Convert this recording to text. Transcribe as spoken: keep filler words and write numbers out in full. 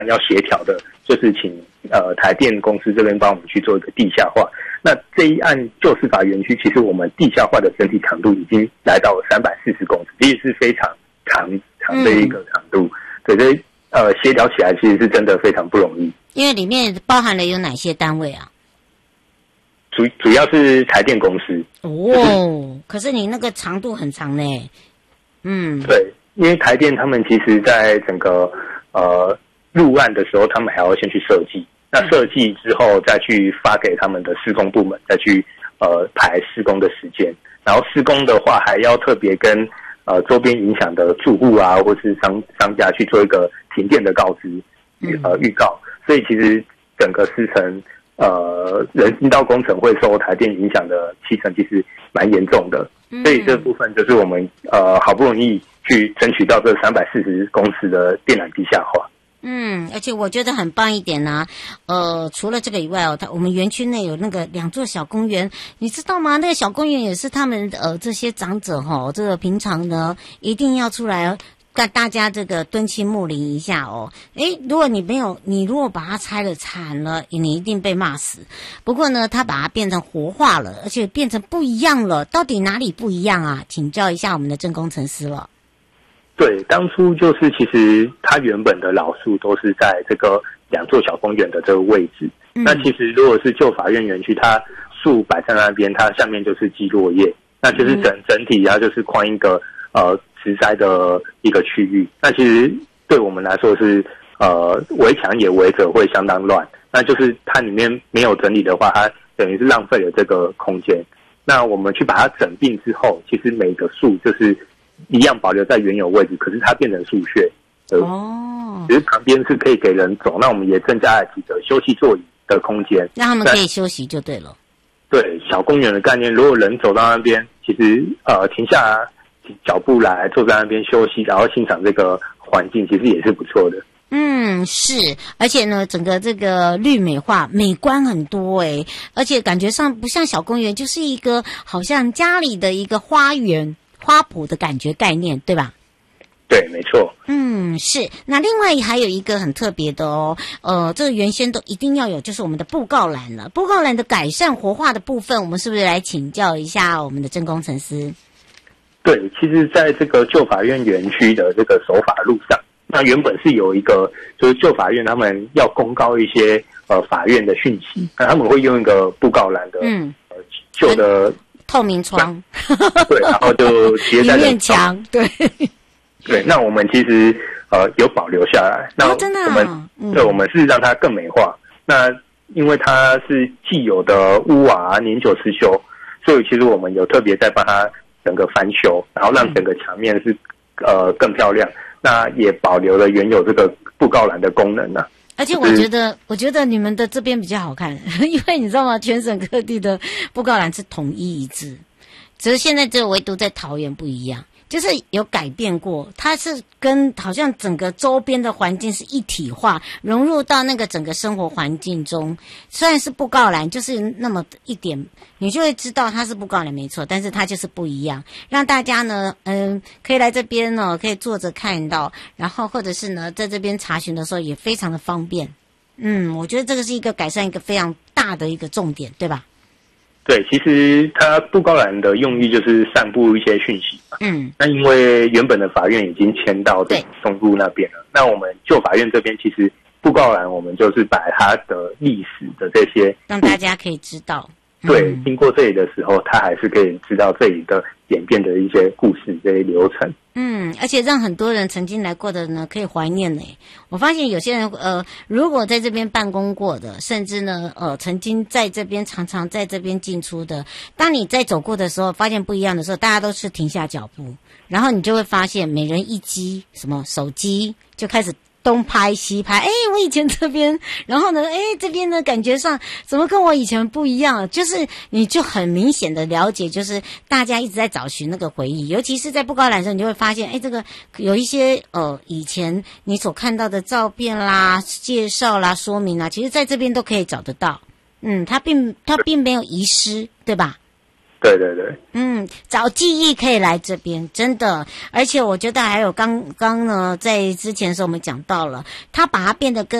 要协调的，就是请呃台电公司这边帮我们去做一个地下化。那这一案旧司法园区，其实我们地下化的整体长度已经来到了三百四十公尺，其实是非常长长的一个长度。嗯、对，所以呃协调起来其实是真的非常不容易。 因为里面包含了有哪些单位啊？ 主主要是台电公司。 哦，可是你那个长度很长呢。嗯， 对，因为台电他们其实在整个呃入案的时候，他们还要先去设计。那设计之后再去发给他们的施工部门，再去呃排施工的时间，然后施工的话还要特别跟呃周边影响的住户啊，或是商商家去做一个停电的告知呃预告，所以其实整个施程呃人行道工程会受台电影响的七成，其实蛮严重的，所以这部分就是我们呃好不容易去争取到这三百四十公尺的电缆地下化。 嗯，而且我觉得很棒一点呢、啊，呃，除了这个以外哦，它我们园区内有那个两座小公园，你知道吗？那个小公园也是他们呃这些长者哈、哦，这个平常呢一定要出来跟大家这个敦亲睦邻一下哦。诶，如果你没有，你如果把它拆了惨了，你一定被骂死。不过呢，它把它变成活化了，而且变成不一样了，到底哪里不一样啊？请教一下我们的郑工程师了。 对，当初就是其实它原本的老树都是在这个两座小公园的这个位置。嗯、那其实如果是旧法院园区，它树摆在那边，它下面就是基落叶，那就是整整体它就是框一个呃植栽的一个区域。那其实对我们来说是呃围墙也围着会相当乱，那就是它里面没有整理的话，它等于是浪费了这个空间。那我们去把它整并之后，其实每个树就是一样保留在原有位置，可是它变成树穴。哦，只是旁边是可以给人走，那我们也增加了几个休息座椅的空间， 让他们可以休息就对了。 对，小公园的概念，如果人走到那边，其实呃停下脚步来坐在那边休息，然后欣赏这个环境，其实也是不错的。 嗯，是，而且呢，整个这个绿美化美观很多诶，而且感觉上不像小公园，就是一个好像家里的一个花园。花圃的感觉概念，对吧？ 对，没错。 嗯，是。那另外还有一个很特别的哦，呃，这个原先都一定要有，就是我们的布告栏了。布告栏的改善活化的部分，我们是不是来请教一下我们的郑工程师？ 对，其实在这个旧法院园区的这个守法路上，那原本是有一个，就是旧法院他们要公告一些呃法院的讯息，那他们会用一个布告栏的，嗯，呃、旧的。 透明窗， 对，然后就贴在一面墙，对， 对。那我们其实呃有保留下来，那我们、哦真的啊嗯、对，我们是让它更美化。那因为它是既有的屋瓦年久失修，所以其实我们有特别在帮它整个翻修，然后让整个墙面是呃更漂亮。那也保留了原有这个布告栏的功能呢、啊。 而且我觉得，我觉得你们的这边比较好看，因为你知道吗？全省各地的布告栏是统一一致，只是现在只有唯独在桃园不一样，就是有改变过，它是跟好像整个周边的环境是一体化，融入到那个整个生活环境中。虽然是布告栏，就是那么一点，你就会知道它是布告栏没错，但是它就是不一样，让大家呢，嗯，可以来这边呢，可以坐着看到，然后或者是呢，在这边查询的时候也非常的方便。嗯，我觉得这个是一个改善一个非常大的一个重点，对吧？ 对，其实它布告栏的用意就是散布一些讯息嘛。嗯，那因为原本的法院已经迁到这中部那边了，那我们旧法院这边其实布告栏我们就是把它的历史的这些让大家可以知道。 对，经过这里的时候，他还是可以知道这里的演变的一些故事、这些流程。 嗯，而且让很多人曾经来过的呢，可以怀念呢。我发现有些人，呃，如果在这边办公过的，甚至呢，呃，曾经在这边常常在这边进出的，当你在走过的时候，发现不一样的时候，大家都是停下脚步，然后你就会发现，每人一机什么手机就开始东拍西拍，哎，我以前这边，然后呢，哎，这边呢，感觉上怎么跟我以前不一样？就是你就很明显的了解，就是大家一直在找寻那个回忆，尤其是在布告栏上，你就会发现，哎，这个有一些呃以前你所看到的照片啦、介绍啦、说明啦，其实在这边都可以找得到。嗯，它并它并没有遗失，对吧？ 对对对， 嗯，找记忆可以来这边，真的。而且我觉得还有刚刚呢，在之前的时候我们讲到了，他把它变得更